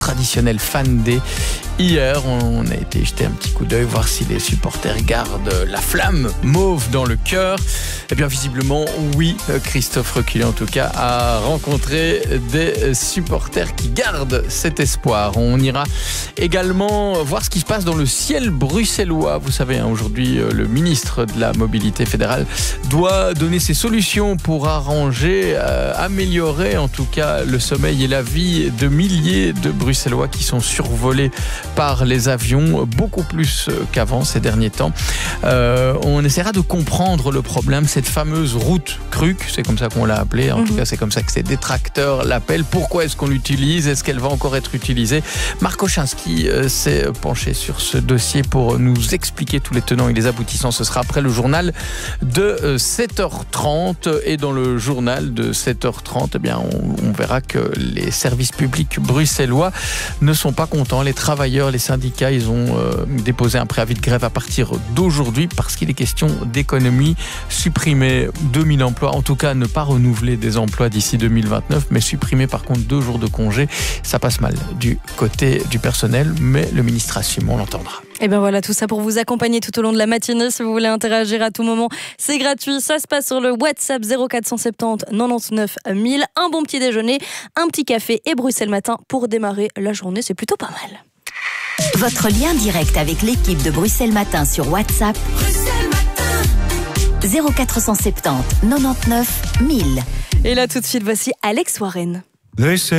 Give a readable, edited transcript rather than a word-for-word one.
Traditionnel Fan Day. Hier, on a été jeter un petit coup d'œil, voir si les supporters gardent la flamme mauve dans le cœur. Eh bien, visiblement, oui, Christophe Reculé, en tout cas, a rencontré des supporters qui gardent cet espoir. On ira également voir ce qui se passe dans le ciel bruxellois. Vous savez, aujourd'hui, le ministre de la Mobilité fédérale doit donner ses solutions pour arranger, améliorer en tout cas le sommeil et la vie de milliers de Bruxellois qui sont survolés par les avions, beaucoup plus qu'avant ces derniers temps. On essaiera de comprendre le problème, cette fameuse route CRUC, c'est comme ça qu'on l'a appelée, en tout cas c'est comme ça que ces détracteurs l'appellent. Pourquoi est-ce qu'on l'utilise? Est-ce qu'elle va encore être utilisée? Marc Ochinski s'est penché sur ce dossier pour nous expliquer tous les tenants et les aboutissants. Ce sera après le journal de 7h30, et dans le journal de 7h30, eh bien, on verra que les services publics bruxellois ne sont pas contents. Les travailleurs, les syndicats, ils ont déposé un préavis de grève à partir d'aujourd'hui parce qu'il est question d'économie, supprimer 2000 emplois, en tout cas ne pas renouveler des emplois d'ici 2029, mais supprimer par contre 2 jours de congé. Ça passe mal du côté du personnel, mais le ministre assume, on l'entendra. Et bien voilà, tout ça pour vous accompagner tout au long de la matinée. Si vous voulez interagir à tout moment, c'est gratuit. Ça se passe sur le WhatsApp 0470 99 1000. Un bon petit déjeuner, un petit café et Bruxelles Matin pour démarrer la journée. C'est plutôt pas mal. Votre lien direct avec l'équipe de Bruxelles Matin sur WhatsApp. Bruxelles Matin 0470 99 1000. Et là tout de suite, voici Alex Warren.